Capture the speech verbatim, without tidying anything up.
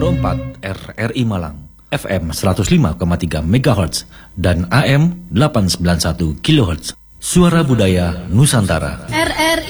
nol empat R R I Malang, F M seratus lima koma tiga megahertz, dan A M delapan ratus sembilan puluh satu kilohertz. Suara Budaya Nusantara. R R I